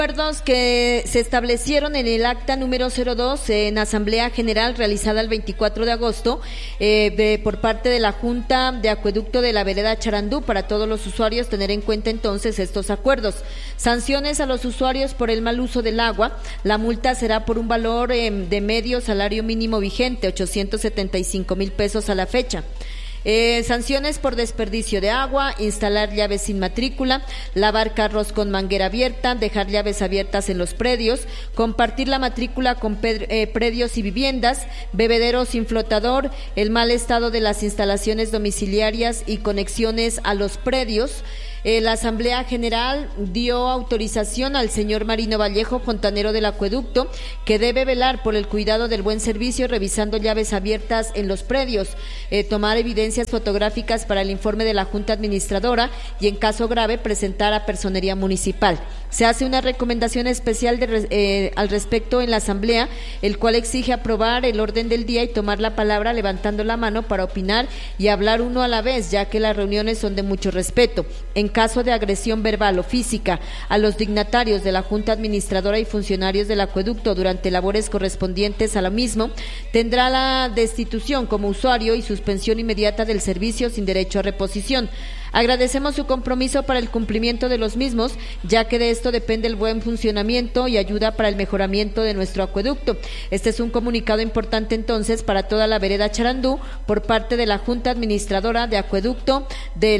Acuerdos que se establecieron en el acta número 02 en Asamblea General realizada el 24 de agosto por parte de la Junta de Acueducto de la Vereda Charandú. Para todos los usuarios tener en cuenta entonces estos acuerdos. Sanciones a los usuarios por el mal uso del agua. La multa será por un valor de medio salario mínimo vigente, 875,000 pesos a la fecha. Sanciones por desperdicio de agua, instalar llaves sin matrícula, lavar carros con manguera abierta, dejar llaves abiertas en los predios, compartir la matrícula con predios y viviendas, bebederos sin flotador, el mal estado de las instalaciones domiciliarias y conexiones a los predios. La Asamblea General dio autorización al señor Marino Vallejo, fontanero del acueducto, que debe velar por el cuidado del buen servicio revisando llaves abiertas en los predios, tomar evidencias fotográficas para el informe de la Junta Administradora y, en caso grave, presentar a Personería Municipal. Se hace una recomendación especial al respecto en la Asamblea, el cual exige aprobar el orden del día y tomar la palabra levantando la mano para opinar y hablar uno a la vez, ya que las reuniones son de mucho respeto. En caso de agresión verbal o física a los dignatarios de la Junta Administradora y funcionarios del acueducto durante labores correspondientes a lo mismo, tendrá la destitución como usuario y suspensión inmediata del servicio sin derecho a reposición. Agradecemos su compromiso para el cumplimiento de los mismos, ya que de esto depende el buen funcionamiento y ayuda para el mejoramiento de nuestro acueducto. Este es un comunicado importante entonces para toda la vereda Charandú por parte de la Junta Administradora de Acueducto de